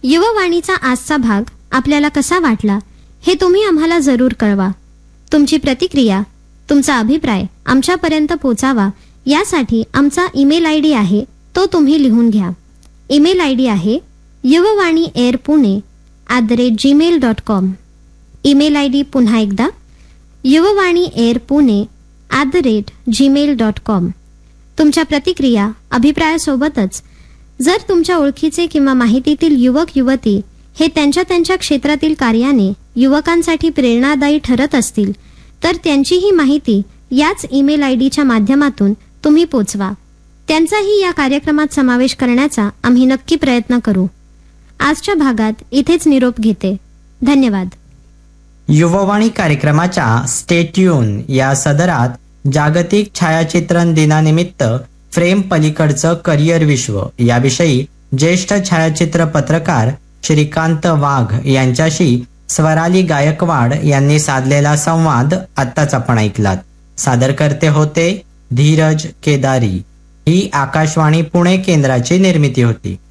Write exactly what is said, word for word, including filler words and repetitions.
युववाणीचा आजचा भाग आपल्याला कसा वाटला हे तुम्ही आम्हाला जरूर कळवा. तुमची प्रतिक्रिया, तुमचा अभिप्राय आमच्यापर्यंत पोचावा यासाठी आमचा ईमेल आय डी आहे, तो तुम्ही लिहून घ्या. ईमेल आय डी आहे Yuvvani air Pune at the rate Gmail dot com. Email I D पुन्हा एकदा Yuvvani air Pune at the rate Gmail dot com. तुमच्या प्रतिक्रिया, अभिप्रायासोबतच जर तुमच्या ओळखीचे किंवा माहितीतील युवक युवती हे त्यांच्या त्यांच्या क्षेत्रातील कार्याने युवकांसाठी प्रेरणादायी ठरत असतील तर त्यांचीही माहिती याच ईमेल आय डीच्या माध्यमातून तुम्ही पोचवा. त्यांचाही या कार्यक्रमात समावेश करण्याचा आम्ही नक्की प्रयत्न करू. आजच्या भागात इथेच निरोप घेते. धन्यवाद. युववाणी कार्यक्रमाच्या स्टे ट्यून या सदरात जागतिक छायाचित्रण दिनानिमित्त फ्रेम पलीकडचं करिअर विश्व याविषयी ज्येष्ठ छायाचित्र पत्रकार श्रीकांत वाघ यांच्याशी स्वराली गायकवाड यांनी साधलेला संवाद आत्ताच आपण ऐकलात. सादरकर्ते होते धीरज केदारी. ही आकाशवाणी पुणे केंद्राची निर्मिती होती.